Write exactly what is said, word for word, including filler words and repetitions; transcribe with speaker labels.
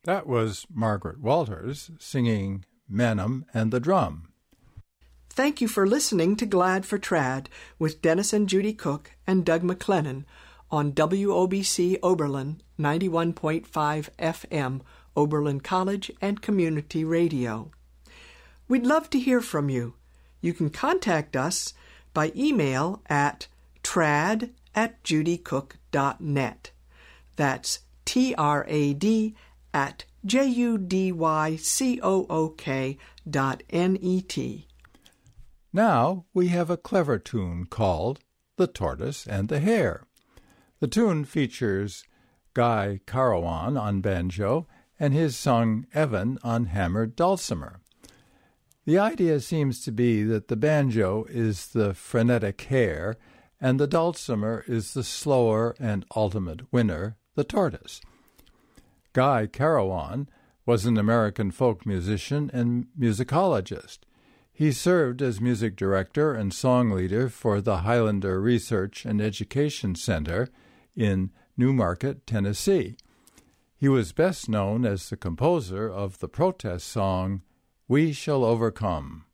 Speaker 1: That was Margaret Walters singing Manum and the Drum.
Speaker 2: Thank you for listening to Glad for Trad with Dennis and Judy Cook and Doug McLennan on W O B C Oberlin ninety-one point five F M, Oberlin College and Community Radio. We'd love to hear from you. You can contact us by email at trad at judycook dot net. That's T R A D at J U D Y C O O K dot N E T.
Speaker 1: Now we have a clever tune called The Tortoise and the Hare. The tune features Guy Carawan on banjo and his son Evan on hammered dulcimer. The idea seems to be that the banjo is the frenetic hare and the dulcimer is the slower and ultimate winner, the tortoise. Guy Carawan was an American folk musician and musicologist. He served as music director and song leader for the Highlander Research and Education Center in Newmarket, Tennessee. He was best known as the composer of the protest song, We Shall Overcome.